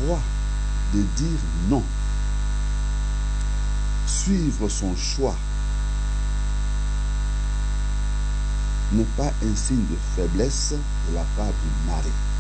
droit de dire non. Suivre son choix n'est pas un signe de faiblesse de la part du mari.